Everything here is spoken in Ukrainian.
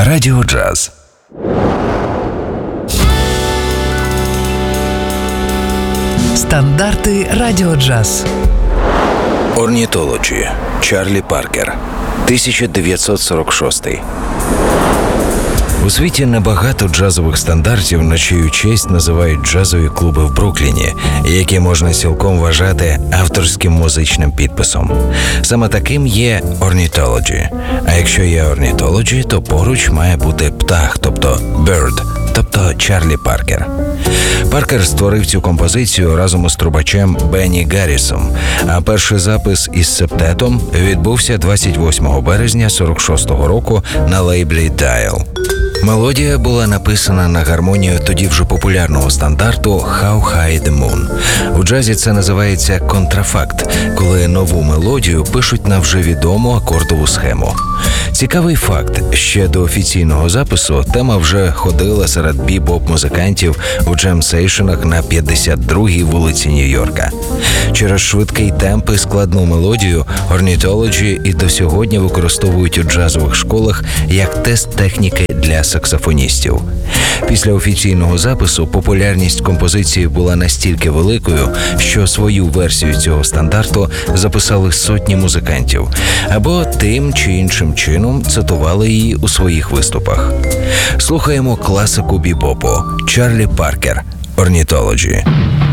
Радіо Джаз. Стандарти Радіо Джаз. Ornithology. Чарлі Паркер. 1946. У світі небагато джазових стандартів, на чию честь називають джазові клуби в Брукліні, які можна цілком вважати авторським музичним підписом. Саме таким є Ornithology. А якщо є Ornithology, то поруч має бути птах, тобто Bird, тобто Чарлі Паркер. Паркер створив цю композицію разом із трубачем Бенні Гаррісом, а перший запис із септетом відбувся 28 березня 46-го року на лейблі Dial. Мелодія була написана на гармонію тоді вже популярного стандарту «How High the Moon». У джазі це називається контрафакт, коли нову мелодію пишуть на вже відому акордову схему. Цікавий факт, ще до офіційного запису тема вже ходила серед бібоп-музикантів у джем-сейшенах на 52-й вулиці Нью-Йорка. Через швидкий темп і складну мелодію Ornithology і до сьогодні використовують у джазових школах як тест техніки для саксофоністів. Після офіційного запису популярність композиції була настільки великою, що свою версію цього стандарту записали сотні музикантів, або тим чи іншим чином цитували її у своїх виступах. Слухаємо класику бібопу Чарлі Паркер, Ornithology.